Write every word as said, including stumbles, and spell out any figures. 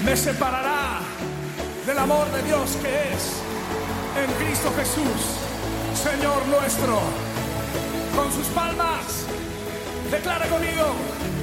me separará del amor de Dios que es en Cristo Jesús, Señor nuestro? Con sus palmas, declara conmigo: